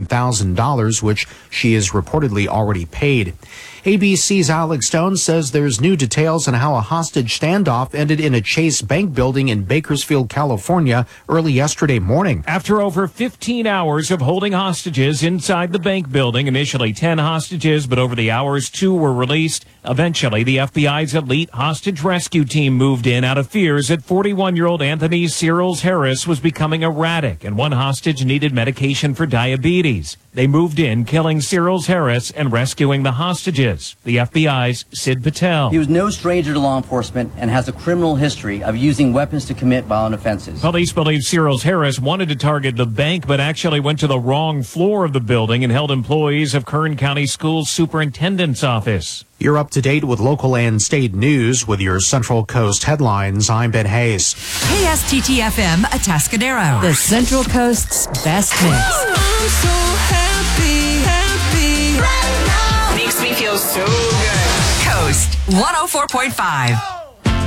$100,000, which she is reportedly already paid. ABC's Alex Stone says there's new details on how a hostage standoff ended in a Chase Bank building in Bakersfield, California, early yesterday morning. After over 15 hours of holding hostages inside the bank building, initially 10 hostages, but over the hours, 2 were released. Eventually, the FBI's elite hostage rescue team moved in out of fears that 41-year-old Anthony Searles Harris was becoming erratic, and one hostage needed medication for diabetes. They moved in, killing Searles Harris and rescuing the hostages. The FBI's Sid Patel. He was no stranger to law enforcement and has a criminal history of using weapons to commit violent offenses. Police believe Searles Harris wanted to target the bank, but actually went to the wrong floor of the building and held employees of Kern County Schools Superintendent's office. You're up to date with local and state news with your Central Coast headlines. I'm Ben Hayes. KSTT-FM Atascadero, the Central Coast's best mix. I'm so happy right now. Makes me feel so good. Coast 104.5.